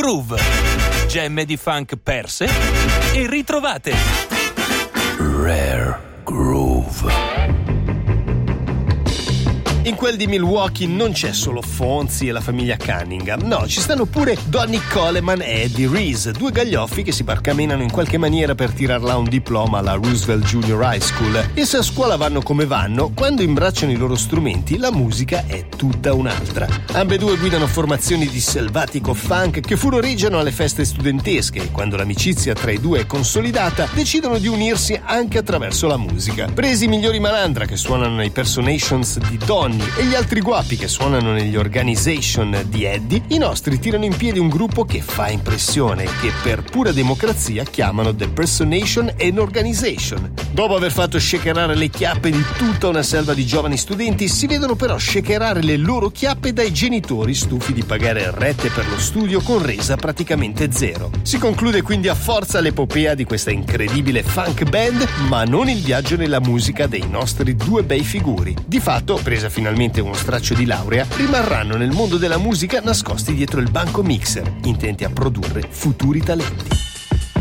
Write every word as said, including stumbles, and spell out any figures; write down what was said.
groove, gemme di funk perse e ritrovate. Rare Groove. In quel di Milwaukee non c'è solo Fonzie e la famiglia Cunningham, no, ci stanno pure Donnie Coleman e Eddie Reese, due gaglioffi che si barcamenano in qualche maniera per tirar là un diploma alla Roosevelt Junior High School. E se a scuola vanno come vanno, quando imbracciano i loro strumenti la musica è tutta un'altra. Ambedue guidano formazioni di selvatico funk che furoreggiano alle feste studentesche e quando l'amicizia tra i due è consolidata decidono di unirsi anche attraverso la musica. Presi i migliori Malandra che suonano nei Personations di Donnie e gli altri guapi che suonano negli Organization di Eddie, i nostri tirano in piedi un gruppo che fa impressione, che per pura democrazia chiamano The Personation and Organization. Dopo aver fatto shakerare le chiappe di tutta una selva di giovani studenti, si vedono però shakerare le loro chiappe dai genitori stufi di pagare rette per lo studio con resa praticamente zero. Si conclude quindi a forza l'epopea di questa incredibile funk band, ma non il viaggio nella musica dei nostri due bei figuri. Di fatto, presa finalmente uno straccio di laurea, rimarranno nel mondo della musica nascosti dietro il banco mixer, intenti a produrre futuri talenti.